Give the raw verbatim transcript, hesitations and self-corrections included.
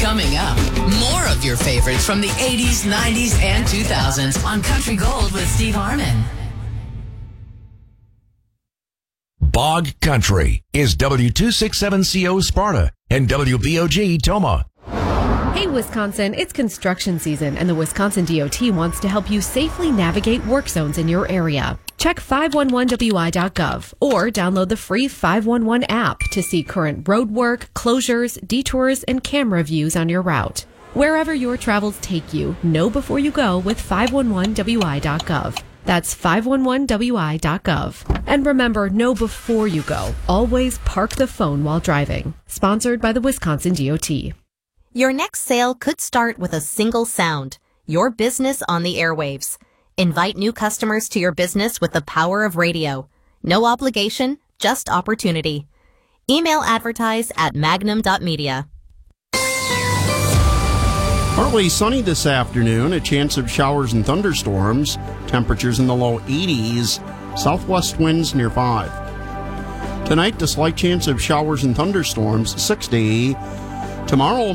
Coming up, more of your favorites from the eighties, nineties, and two thousands on Country Gold with Steve Harmon. Bog Country is W two sixty-seven C O Sparta and W B O G Toma. Hey, Wisconsin, it's construction season, and the Wisconsin D O T wants to help you safely navigate work zones in your area. Check five one one W I dot gov or download the free five one one app to see current road work, closures, detours, and camera views on your route. Wherever your travels take you, know before you go with five one one W I dot gov. That's five one one W I dot gov. And remember, know before you go. Always park the phone while driving. Sponsored by the Wisconsin D O T. Your next sale could start with a single sound, your business on the airwaves. Invite new customers to your business with the power of radio. No obligation, just opportunity. Email advertise at magnum dot media. Partly sunny this afternoon, a chance of showers and thunderstorms. Temperatures in the low eighties, southwest winds near five. Tonight, a slight chance of showers and thunderstorms, sixty. Tomorrow,